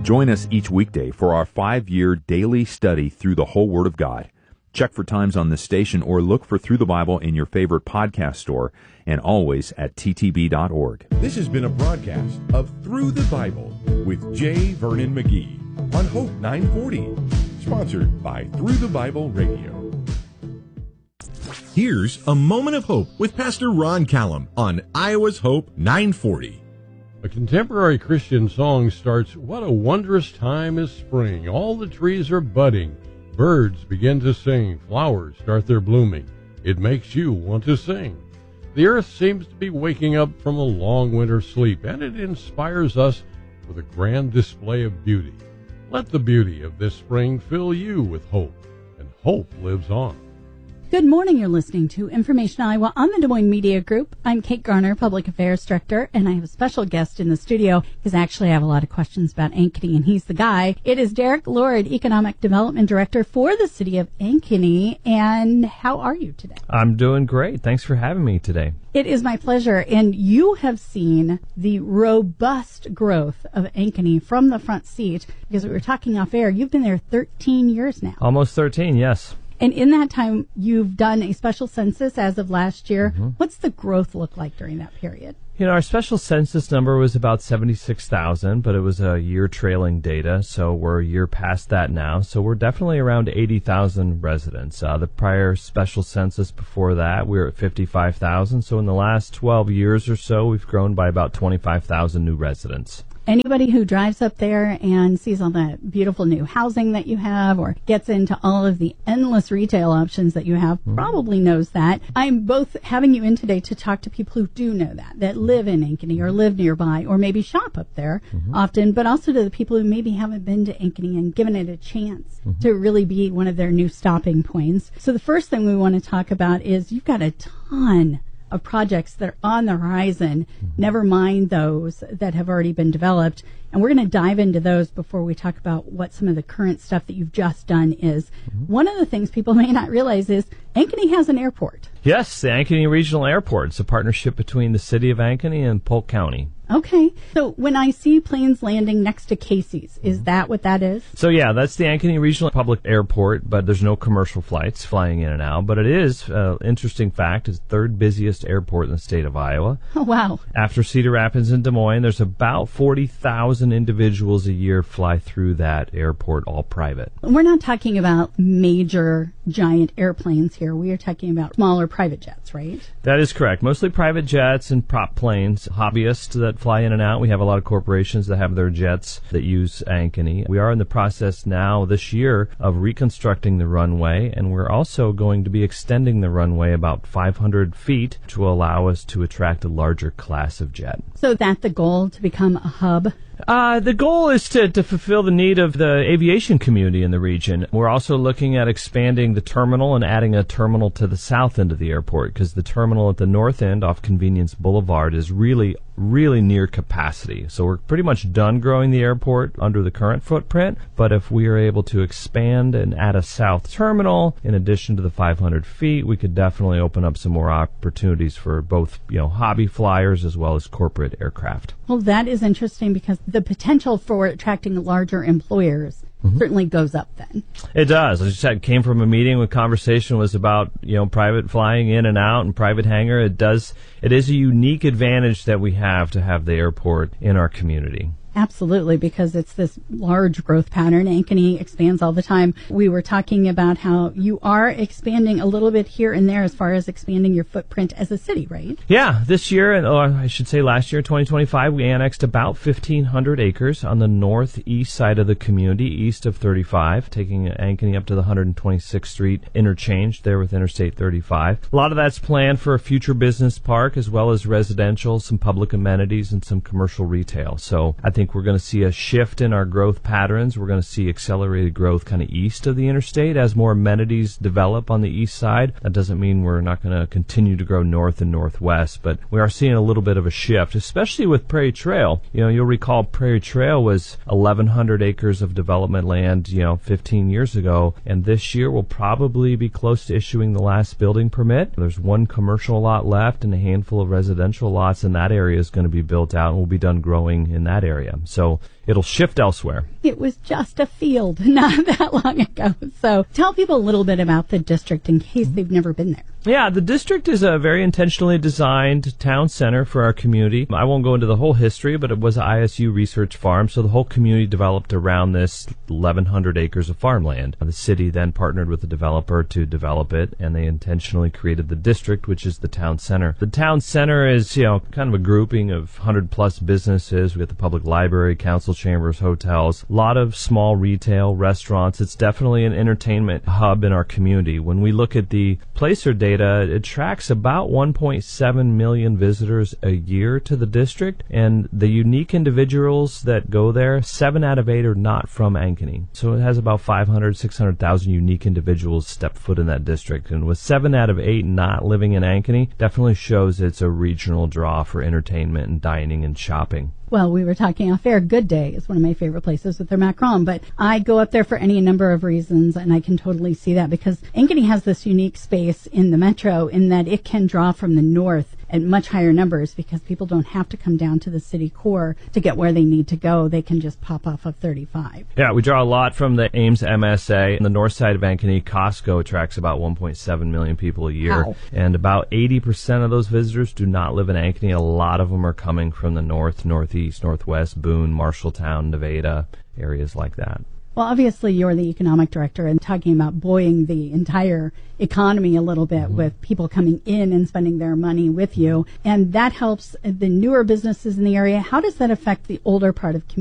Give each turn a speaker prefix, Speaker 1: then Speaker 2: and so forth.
Speaker 1: Join us each weekday for our 5-year daily study through the whole Word of God. Check for times on this station or look for Through the Bible in your favorite podcast store and always at ttb.org.
Speaker 2: This has been a broadcast of Through the Bible with J. Vernon McGee on Hope 940, sponsored by Through the Bible Radio. Here's a moment of hope with Pastor Ron Callum on Iowa's Hope 940.
Speaker 3: A contemporary Christian song starts, "What a wondrous time is spring. All the trees are budding. Birds begin to sing. Flowers start their blooming. It makes you want to sing." The earth seems to be waking up from a long winter sleep, and it inspires us with a grand display of beauty. Let the beauty of this spring fill you with hope, and hope lives on.
Speaker 4: Good morning. You're listening to Information Iowa on the Des Moines Media Group. I'm Kate Garner, Public Affairs Director, and I have a special guest in the studio because actually I have a lot of questions about Ankeny, and he's the guy. It is Derek Lord, Economic Development Director for the City of Ankeny. And how are you today?
Speaker 5: I'm doing great. Thanks for having me today.
Speaker 4: It is my pleasure. And you have seen the robust growth of Ankeny from the front seat because we were talking off air. You've been there 13 years now.
Speaker 5: Almost 13, yes.
Speaker 4: And in that time, you've done a special census as of last year.
Speaker 5: Mm-hmm.
Speaker 4: What's the growth look like during that period?
Speaker 5: You know, our special census number was about 76,000, but it was a year trailing data, so we're a year past that now. So we're definitely around 80,000 residents. The prior special census before that, we were at 55,000. So in the last 12 years or so, we've grown by about 25,000 new residents.
Speaker 4: Anybody who drives up there and sees all the beautiful new housing that you have or gets into all of the endless retail options that you have probably knows that. I'm both having you in today to talk to people who do know that live in Ankeny or live nearby or maybe shop up there often, but also to the people who maybe haven't been to Ankeny and given it a chance to really be one of their new stopping points. So the first thing we want to talk about is you've got a ton of projects that are on the horizon, never mind those that have already been developed. And we're going to dive into those before we talk about what some of the current stuff that you've just done is. One of the things people may not realize is Ankeny has an airport.
Speaker 5: Yes, the Ankeny Regional Airport. It's a partnership between the city of Ankeny and Polk County.
Speaker 4: Okay. So when I see planes landing next to Casey's, is that what that is?
Speaker 5: So yeah, that's the Ankeny Regional Public Airport, but there's no commercial flights flying in and out. But it is, interesting fact, it's the third busiest airport in the state of Iowa.
Speaker 4: Oh, wow.
Speaker 5: After Cedar Rapids and Des Moines, there's about 40,000 individuals a year fly through that airport, all private.
Speaker 4: We're not talking about major, giant airplanes here. We are talking about smaller private jets, right?
Speaker 5: That is correct. Mostly private jets and prop planes, hobbyists that fly in and out. We have a lot of corporations that have their jets that use Ankeny. We are in the process now this year of reconstructing the runway, and we're also going to be extending the runway about 500 feet to allow us to attract a larger class of jet.
Speaker 4: So that's the goal, to become a hub?
Speaker 5: The goal is to fulfill the need of the aviation community in the region. We're also looking at expanding the terminal and adding a terminal to the south end of the airport because the terminal at the north end off Convenience Boulevard is really near capacity. So we're pretty much done growing the airport under the current footprint, but if we are able to expand and add a south terminal in addition to the 500 feet, we could definitely open up some more opportunities for both, hobby flyers as well as corporate aircraft.
Speaker 4: Well, that is interesting because the potential for attracting larger employers certainly goes up then.
Speaker 5: It does. I just came from a meeting where conversation was about, private flying in and out and private hangar. It is a unique advantage that we have to have the airport in our community.
Speaker 4: Absolutely, because it's this large growth pattern. Ankeny expands all the time. We were talking about how you are expanding a little bit here and there as far as expanding your footprint as a city, right?
Speaker 5: Yeah, this year, or I should say last year, 2025, we annexed about 1,500 acres on the northeast side of the community, east of 35, taking Ankeny up to the 126th Street interchange there with Interstate 35. A lot of that's planned for a future business park as well as residential, some public amenities, and some commercial retail. So I think we're going to see a shift in our growth patterns. We're going to see accelerated growth kind of east of the interstate as more amenities develop on the east side. That doesn't mean we're not going to continue to grow north and northwest, but we are seeing a little bit of a shift, especially with Prairie Trail. You'll recall Prairie Trail was 1,100 acres of development land, 15 years ago, and this year we'll probably be close to issuing the last building permit. There's one commercial lot left and a handful of residential lots, and that area is going to be built out and we'll be done growing in that area. area. So it'll shift elsewhere.
Speaker 4: It was just a field not that long ago. So tell people a little bit about the district in case they've never been there.
Speaker 5: Yeah, the district is a very intentionally designed town center for our community. I won't go into the whole history, but it was an ISU research farm, so the whole community developed around this 1,100 acres of farmland. The city then partnered with the developer to develop it, and they intentionally created the district, which is the town center. The town center is, kind of a grouping of 100-plus businesses. We got the public library, council chambers, hotels, a lot of small retail, restaurants. It's definitely an entertainment hub in our community. When we look at the Placer data, it tracks about 1.7 million visitors a year to the district, and the unique individuals that go there, 7 out of 8 are not from Ankeny. So it has about 500, 600,000 unique individuals step foot in that district, and with 7 out of 8 not living in Ankeny, definitely shows it's a regional draw for entertainment and dining and shopping.
Speaker 4: Well, we were talking off air. Good Day is one of my favorite places with their macaron, but I go up there for any number of reasons, and I can totally see that because Ankeny has this unique space in the metro in that it can draw from the north at much higher numbers because people don't have to come down to the city core to get where they need to go. They can just pop off of 35.
Speaker 5: Yeah, we draw a lot from the Ames MSA. On the north side of Ankeny, Costco attracts about 1.7 million people a year.
Speaker 4: Wow.
Speaker 5: And about 80% of those visitors do not live in Ankeny. A lot of them are coming from the north, northeast, northwest, Boone, Marshalltown, Nevada, areas like that.
Speaker 4: Well, obviously, you're the economic director and talking about buoying the entire economy a little bit with people coming in and spending their money with you. And that helps the newer businesses in the area. How does that affect the older part of community?